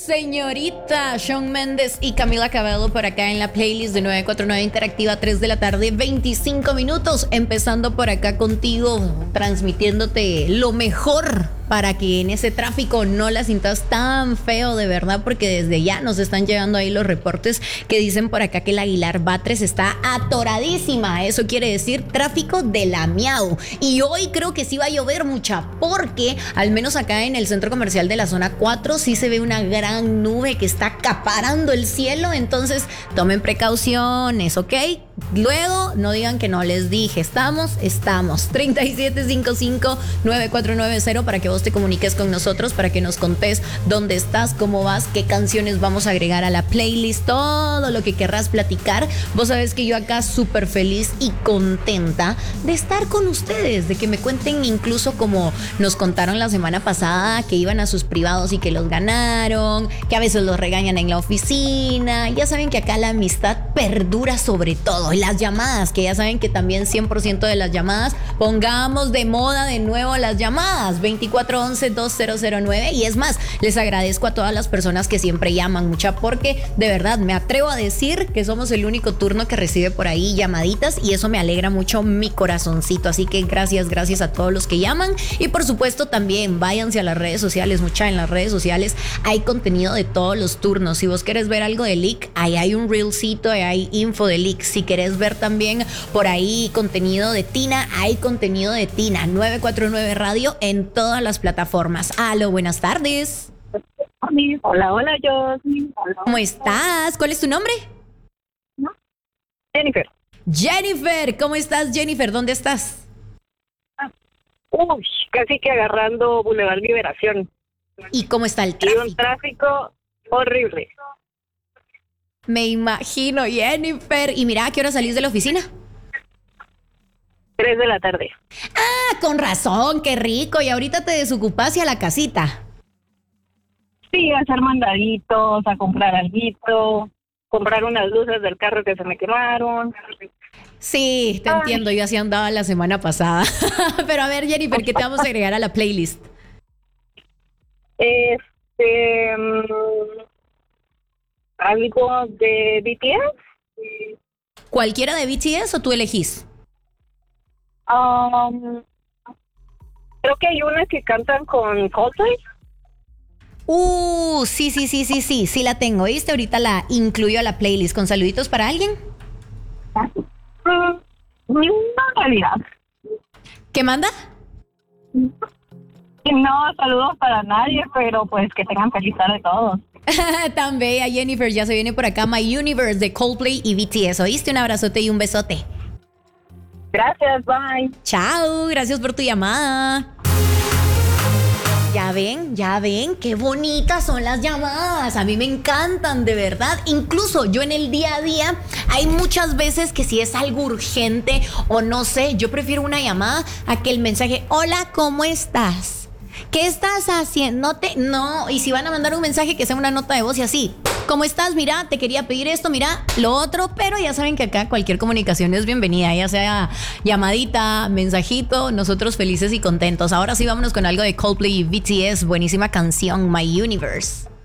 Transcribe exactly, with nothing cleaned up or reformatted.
Señorita Shawn Mendes y Camila Cabello por acá en la playlist de nueve cuatro nueve Interactiva, tres de la tarde, veinticinco minutos, empezando por acá contigo, transmitiéndote lo mejor para que en ese tráfico no la sientas tan feo, de verdad, porque desde ya nos están llegando ahí los reportes que dicen por acá que el Aguilar Batres está atoradísima. Eso quiere decir tráfico de la miau. Y hoy creo que sí va a llover mucha, porque al menos acá en el centro comercial de la zona cuatro sí se ve una gran nube que está acaparando el cielo. Entonces tomen precauciones, ¿ok? Luego no digan que no les dije. Estamos, estamos. treinta y siete cincuenta y cinco, nueve cuatro nueve cero para que vos te comuniques con nosotros, para que nos contés dónde estás, cómo vas, qué canciones vamos a agregar a la playlist, todo lo que querrás platicar. Vos sabés que yo acá súper feliz y contenta de estar con ustedes, de que me cuenten incluso como nos contaron la semana pasada, que iban a sus privados y que los ganaron, que a veces los regañan en la oficina. Ya saben que acá la amistad perdura sobre todo. Y las llamadas, que ya saben que también cien por ciento de las llamadas, pongamos de moda de nuevo las llamadas, veinticuatro once dos cero cero nueve. Y es más, les agradezco a todas las personas que siempre llaman, mucha, porque de verdad me atrevo a decir que somos el único turno que recibe por ahí llamaditas, y eso me alegra mucho mi corazoncito. Así que gracias, gracias a todos los que llaman. Y por supuesto también váyanse a las redes sociales, mucha, en las redes sociales hay contenido de todos los turnos. Si vos querés ver algo de Leak, ahí hay un reelcito, ahí hay info de Leak. Si querés ver también por ahí contenido de Tina, hay contenido de Tina. nueve cuatro nueve Radio en todas las plataformas. Aló, buenas tardes. Hola, hola, yo. ¿Cómo estás? ¿Cuál es tu nombre? Jennifer. Jennifer, ¿cómo estás, Jennifer? ¿Dónde estás? Uy, casi que agarrando Boulevard Liberación. ¿Y cómo está el Y tráfico? un tráfico horrible. Me imagino, Jennifer. Y mira, ¿a qué hora salís de la oficina? Tres de la tarde. Ah, con razón, qué rico. Y ahorita te desocupas y a la casita. Sí, a hacer mandaditos, a comprar alguito, comprar unas luces del carro que se me quemaron. Sí, te Ay. entiendo. Yo así andaba la semana pasada. Pero a ver, Jennifer, ¿qué te vamos a agregar a la playlist? Este... mm, algo de B T S. ¿Cualquiera de B T S o tú elegís? Um, creo que hay unas que cantan con Coldplay. Uh, sí, sí, sí, sí, sí, sí la tengo. ¿Viste? Ahorita la incluyo a la playlist. ¿Con saluditos para alguien? Mm, no, en realidad. ¿Qué manda? No, saludos para nadie, pero pues que tengan feliz tarde todos. Tan bella, Jennifer. Ya se viene por acá My Universe de Coldplay y B T S. ¿Oíste? Un abrazote y un besote. Gracias, bye. Chao, gracias por tu llamada. Ya ven, ya ven, qué bonitas son las llamadas. A mí me encantan, de verdad. Incluso yo en el día a día, hay muchas veces que si es algo urgente o no sé, yo prefiero una llamada a que el mensaje, hola, ¿cómo estás? ¿Qué estás haciendo? No, te, no, y si van a mandar un mensaje, que sea una nota de voz y así. ¿Cómo estás? Mira, te quería pedir esto, mira, lo otro, pero ya saben que acá cualquier comunicación es bienvenida, ya sea llamadita, mensajito, nosotros felices y contentos. Ahora sí, vámonos con algo de Coldplay y B T S, buenísima canción, My Universe.